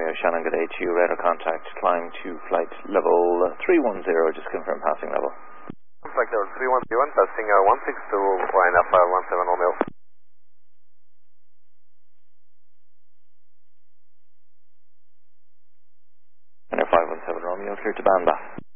here, Shannon, good day to you. Radar contact, climb to flight level 310, just confirm passing level. Flight level 310, passing 162, YNF 17 Romeo. And 517 Romeo, clear to Banba.